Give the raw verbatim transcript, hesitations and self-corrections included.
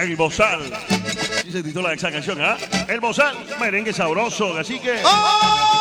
El Bozal. Así se titula esa canción, ¿ah? El Bozal, merengue sabroso. Así que. ¡Oh!